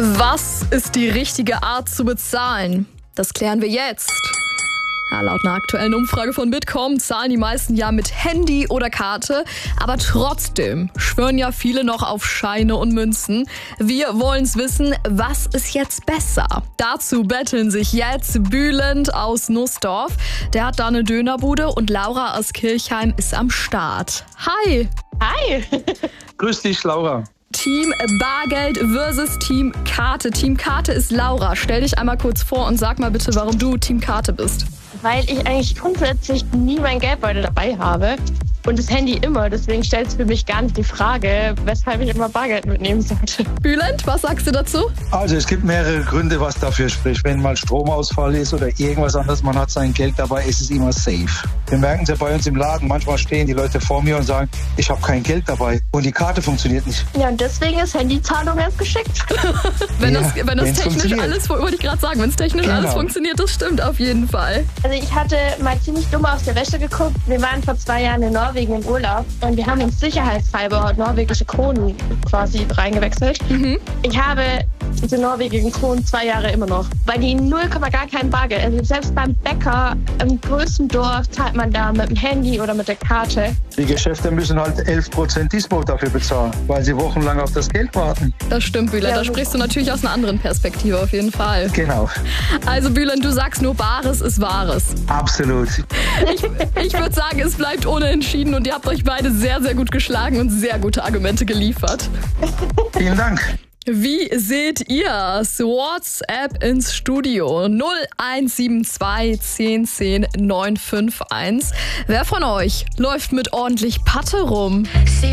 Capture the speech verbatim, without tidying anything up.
Was ist die richtige Art zu bezahlen? Das klären wir jetzt. Ja, laut einer aktuellen Umfrage von Bitkom zahlen die meisten ja mit Handy oder Karte, aber trotzdem schwören ja viele noch auf Scheine und Münzen. Wir wollen's wissen, was ist jetzt besser? Dazu betteln sich jetzt Bülent aus Nussdorf. Der hat da eine Dönerbude und Laura aus Kirchheim ist am Start. Hi! Hi! Grüß dich, Laura. Team Bargeld versus Team Karte. Team Karte ist Laura. Stell dich einmal kurz vor und sag mal bitte, warum du Team Karte bist. Weil ich eigentlich grundsätzlich nie mein Geldbeutel dabei habe und das Handy immer. Deswegen stellt es für mich gar nicht die Frage, weshalb ich immer Bargeld mitnehmen sollte. Bülent, was sagst du dazu? Also es gibt mehrere Gründe, was dafür spricht. Wenn mal Stromausfall ist oder irgendwas anderes, man hat sein Geld dabei, ist es immer safe. Wir merken es ja bei uns im Laden. Manchmal stehen die Leute vor mir und sagen, ich habe kein Geld dabei und die Karte funktioniert nicht. Ja, und deswegen ist Handyzahlung erst geschickt. wenn, Ja, das, wenn das technisch alles, wollte ich gerade sagen, wenn es technisch Genau. alles funktioniert, das stimmt auf jeden Fall. Also ich hatte mal ziemlich dumm aus der Wäsche geguckt. Wir waren vor zwei Jahren in Norwegen im Urlaub und wir haben uns sicherheitshalber norwegische Kronen quasi reingewechselt. Mhm. Ich habe diese norwegischen Kronen zwei Jahre immer noch, weil die null Komma gar kein Bargeld. Also selbst beim Bäcker im größten Dorf zahlt man da mit dem Handy oder mit der Karte. Die Geschäfte müssen halt elf Prozent Dispo dafür bezahlen, weil sie wochenlang auf das Geld warten. Das stimmt, Bülent. Ja, Da sprichst du natürlich aus einer anderen Perspektive auf jeden Fall. Genau, Also Bülent, du sagst nur Bares ist Wahres. absolut. Ich, ich würde sagen, es bleibt unentschieden und ihr habt euch beide sehr, sehr gut geschlagen und sehr gute Argumente geliefert. Vielen Dank. Wie seht ihr's? WhatsApp ins Studio null eins sieben zwei zehn zehn neun fünf eins. Wer von euch läuft mit ordentlich Patte rum?